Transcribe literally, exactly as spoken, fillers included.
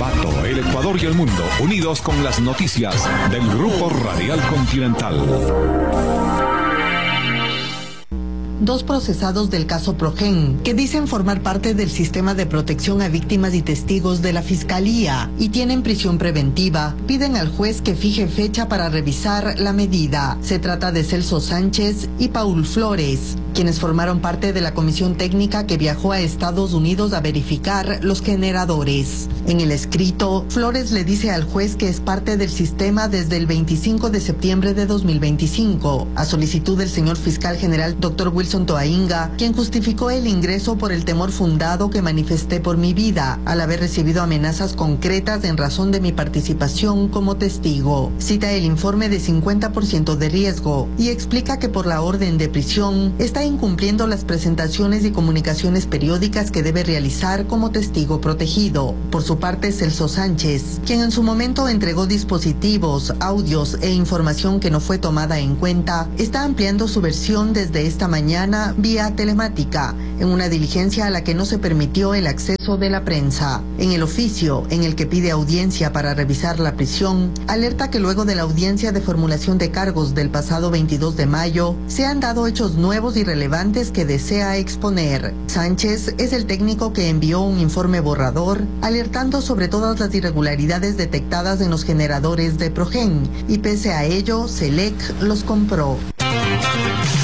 Ambato, el Ecuador y el mundo, unidos con las noticias del Grupo Radial Continental. Dos procesados del caso Progen, que dicen formar parte del sistema de protección a víctimas y testigos de la Fiscalía y tienen prisión preventiva, piden al juez que fije fecha para revisar la medida. Se trata de Celso Sánchez y Paul Flores, quienes formaron parte de la comisión técnica que viajó a Estados Unidos a verificar los generadores. En el escrito, Flores le dice al juez que es parte del sistema desde el veinticinco de septiembre de dos mil veinticinco, a solicitud del señor fiscal general doctor Wilson Toainga, quien justificó el ingreso por el temor fundado que manifesté por mi vida, al haber recibido amenazas concretas en razón de mi participación como testigo. Cita el informe de cincuenta por ciento de riesgo y explica que por la orden de prisión está incumpliendo las presentaciones y comunicaciones periódicas que debe realizar como testigo protegido. Por su parte, Celso Sánchez, quien en su momento entregó dispositivos, audios e información que no fue tomada en cuenta, está ampliando su versión desde esta mañana vía telemática, en una diligencia a la que no se permitió el acceso de la prensa. En el oficio, en el que pide audiencia para revisar la prisión, alerta que luego de la audiencia de formulación de cargos del pasado veintidós de mayo, se han dado hechos nuevos y relevantes que desea exponer. Sánchez es el técnico que envió un informe borrador, alertando sobre todas las irregularidades detectadas en los generadores de Progen, y pese a ello, Selec los compró.